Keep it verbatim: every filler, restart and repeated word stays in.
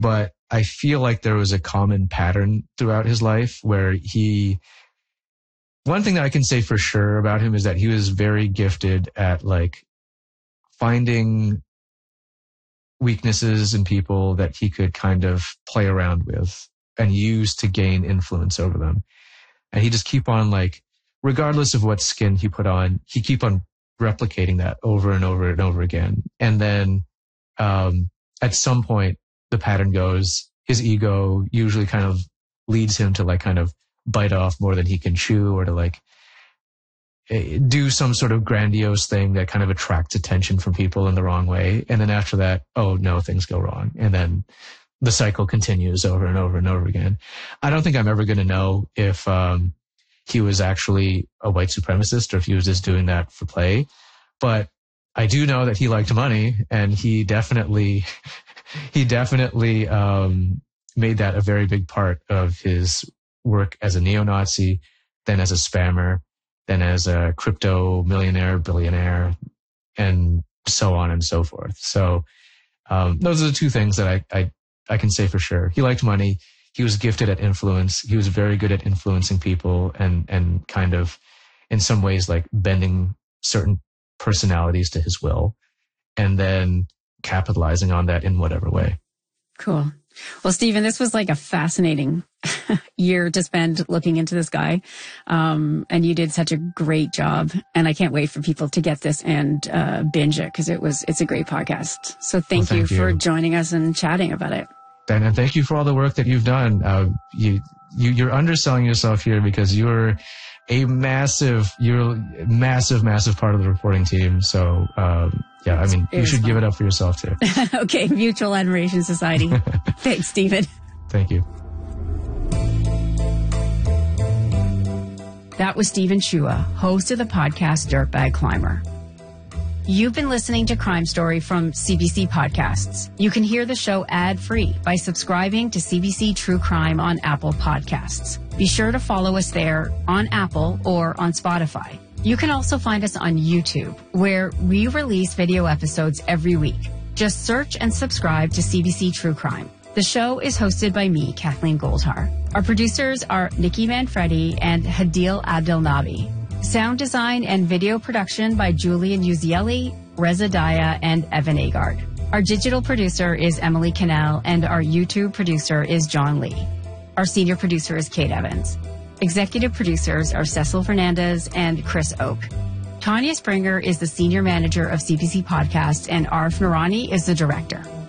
but I feel like there was a common pattern throughout his life where he, one thing that I can say for sure about him is that he was very gifted at like finding weaknesses in people that he could kind of play around with and use to gain influence over them. And he just keep on like, regardless of what skin he put on, he keep on replicating that over and over and over again. And then um, at some point, the pattern goes, his ego usually kind of leads him to like kind of bite off more than he can chew, or to like do some sort of grandiose thing that kind of attracts attention from people in the wrong way. And then after that, oh no, things go wrong. And then the cycle continues over and over and over again. I don't think I'm ever going to know if um, he was actually a white supremacist or if he was just doing that for play. But I do know that he liked money, and he definitely, he definitely um, made that a very big part of his work as a neo-Nazi, then as a spammer, then as a crypto millionaire, billionaire, and so on and so forth. So um, those are the two things that I, I I can say for sure. He liked money. He was gifted at influence. He was very good at influencing people and and kind of, in some ways, like bending certain personalities to his will, and then capitalizing on that in whatever way. Cool. Well, Stephen, this was like a fascinating year to spend looking into this guy. Um, and you did such a great job. And I can't wait for people to get this and uh, binge it, because it was, it's a great podcast. So thank, well, thank you, you for joining us and chatting about it. And, and thank you for all the work that you've done. Uh, you, you, you're underselling yourself here, because you're a massive, you're a massive, massive part of the reporting team. So, um, yeah, I mean, you should fun. give it up for yourself too. Okay. Mutual Admiration Society. Thanks, Stephen. Thank you. That was Stephen Chua, host of the podcast Dirtbag Climber. You've been listening to Crime Story from C B C Podcasts. You can hear the show ad-free by subscribing to C B C True Crime on Apple Podcasts. Be sure to follow us there on Apple or on Spotify. You can also find us on YouTube, where we release video episodes every week. Just search and subscribe to C B C True Crime. The show is hosted by me, Kathleen Goldhar. Our producers are Nikki Manfredi and Hadil Abdelnabi. Sound design and video production by Julian Uzieli, Reza Daya, and Evan Agard. Our digital producer is Emily Cannell, and our YouTube producer is John Lee. Our senior producer is Kate Evans. Executive producers are Cecil Fernandez and Chris Oak. Tanya Springer is the senior manager of C B C Podcasts, and Arif Noorani is the director.